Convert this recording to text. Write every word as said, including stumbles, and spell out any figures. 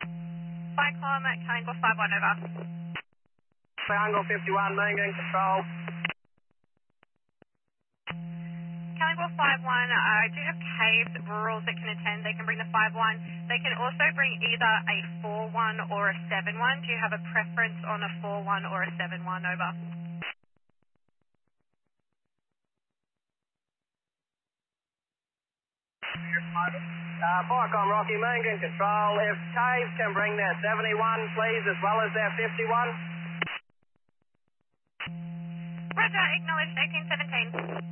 Cyclone at Triangle five one, over. Triangle fifty-one, main gang control. Triangle five one, I do have caves, rurals that can attend. They can bring the five one. They can also bring either a four one or a seven one. Do you have a preference on a four one or a seven one, over? Uh, Viacom Rocky, main gang control. If Caves can bring their seventy-one, please, as well as their fifty-one. Roger, acknowledged eighteen seventeen.